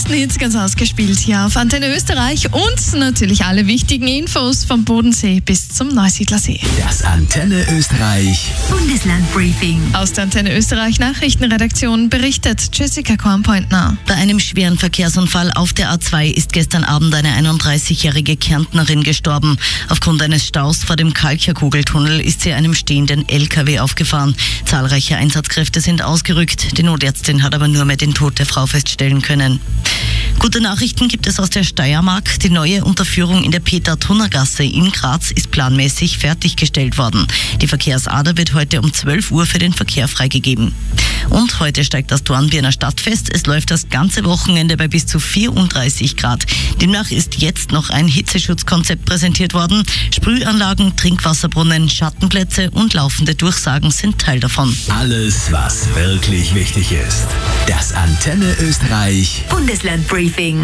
neuesten Hits ganz ausgespielt hier auf Antenne Österreich und natürlich alle wichtigen Infos vom Bodensee bis zum Neusiedlersee. Das Antenne Österreich Bundeslandbriefing. Aus der Antenne Österreich Nachrichtenredaktion berichtet Jessica Kornpointner. Bei einem schweren Verkehrsunfall auf der A2 ist gestern Abend eine 31-jährige Kärntnerin gestorben. Aufgrund eines Staus vor dem Kalkjerkugeltunnel ist sie einem stehenden LKW aufgefahren. Zahlreiche Einsatzkräfte sind ausgerückt. Die Notärztin hat aber nur mehr den Tod der Frau feststellen können. Gute Nachrichten gibt es aus der Steiermark. Die neue Unterführung in der Peter-Thunner-Gasse in Graz ist planmäßig fertiggestellt worden. Die Verkehrsader wird heute um 12 Uhr für den Verkehr freigegeben. Und heute steigt das Dornbirner Stadtfest. Es läuft das ganze Wochenende bei bis zu 34 Grad. Demnach ist jetzt noch ein Hitzeschutzkonzept präsentiert worden. Sprühanlagen, Trinkwasserbrunnen, Schattenplätze und laufende Durchsagen sind Teil davon. Alles, was wirklich wichtig ist. Das Antenne Österreich Bundeslandbriefing.